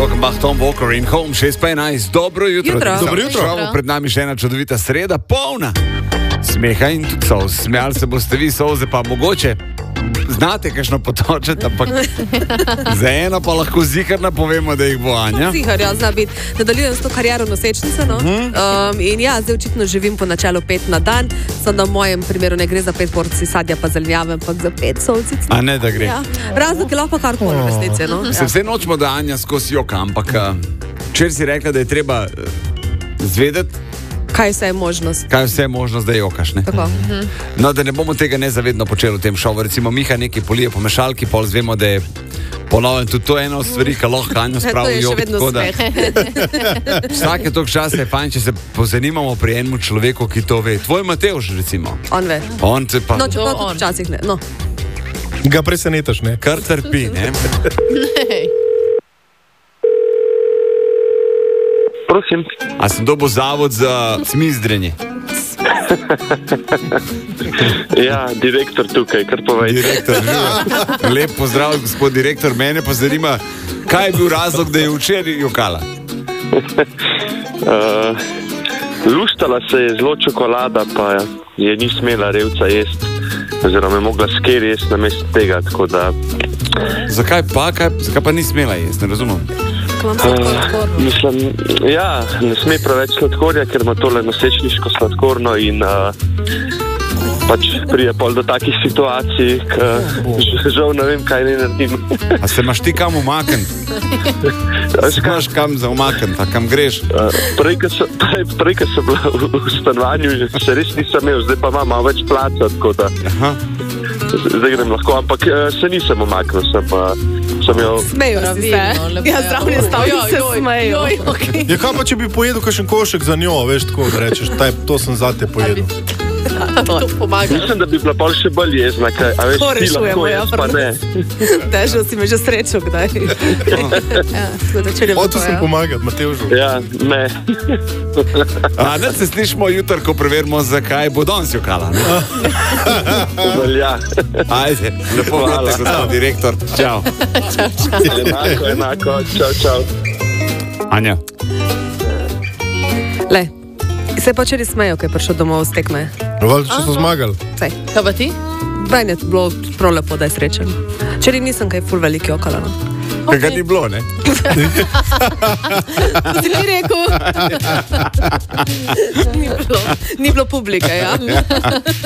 Rockenbach, Tom Walker in Home, 6:11. Dobro jutro. Dobro jutro. Pred nami še ena čudovita sreda, polna smeha in tudi solz. Smejali se boste vi, solze pa mogoče znate kakšno potočiti, ampak za eno pa lahko ziharno povemo, da jih bo Anja. Zihar, ja, zna biti. Nadaljujem s to kariero nosečnice, no. In ja, zdaj očitno živim po načelu 5 na dan, samo da v mojem primeru ne gre za 5 porcij sadja pa zelenjave, ampak za 5 solcic. A ne, da gre. Ja. Razlog je lahko karkoli v resnici, no. Se vse nočemo, da Anja skozi joka, ampak včeraj si rekla, da je treba zvedeti, Kaj vse je možnost. Da jokaš, ne? Tako. No, da ne bomo tega nezavedno počeli v tem šovu. Recimo Miha nekaj polije po mešalki, pol zvemo, da je ponovno tudi to ena od stvari, ki lahko Anjo spravi jok. To je še vedno smeh. Vsake toliko časa je fajn, če se pozanimamo pri enemu človeku, ki to ve. Tvoj Matevž, recimo. On ve. On se pa... No, če pa tudi včasih ne. No. Ga presenetaš, ne? Kar trpi, ne? Prosim. A sem dobil zavod za smizdrenje? Ja, direktor tukaj, kar povej. Direktor, lep pozdrav, gospod direktor. Mene pa zanima, kaj je bil razlog, da je včeraj jokala? Luštala se je zelo čokolada, pa je ni smela revca jesti, oziroma je mogla sker jesti namesto tega, tako da... Zakaj pa ni smela jesti, ne razumem? Mislim, ja, ne sme preveč sladkorja, ker ima tole nosečniško sladkorno in pač prije pol do takih situacij, žal ne vem, kaj ne naredim. A se imaš ti kam umakniti? Imaš kam za umakniti, a kam greš? Prej, ko sem bila v stanovanju, se res nisem imel, zdaj pa imam malo več placa, tako da zdaj grem lahko, ampak se nisem umaknil, sem jo... Smejo si se. Ja, zdravljen stavljen se smejo. Ja, kaj pa, če bi pojedel kakšen košek za njo, veš, tako da rečeš, to sem zate pojedel. To pomaga. Mislim, da bi bila pol še bolj jezna, a veš, ti lahko jaz, pa ne. Težo si me že srečal, kdaj. O, to sem pomagati, Matevžu. Ja, ne. A ne se slišimo jutro, ko preverimo, zakaj bo danes jokala, ne? Velja. Ajde, lepo vrate, gospod direktor. Čau. Enako. Čau. Anja. Le, se pa včeraj smejo, ko je prišel domov z tekme. Valjda, če so zmagali. Sej. Kaj pa ti? Meni je bilo prav lepo, da je srečen. Včeraj nisem kaj ful veliki jokala, no. Kaj ga ni bilo, ne? Si ti rekel? Ni bilo publike, ja.